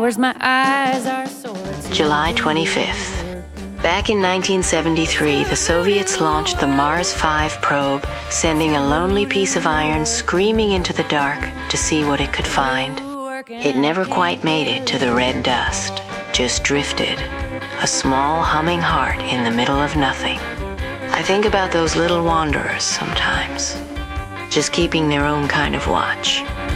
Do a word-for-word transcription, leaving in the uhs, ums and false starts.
Where's my eyes are swords. July twenty-fifth. Back in nineteen seventy-three, the Soviets launched the Mars five probe, sending a lonely piece of iron screaming into the dark to see what it could find. It never quite made it to the red dust, just drifted, a small humming heart in the middle of nothing. I think about those little wanderers sometimes, just keeping their own kind of watch.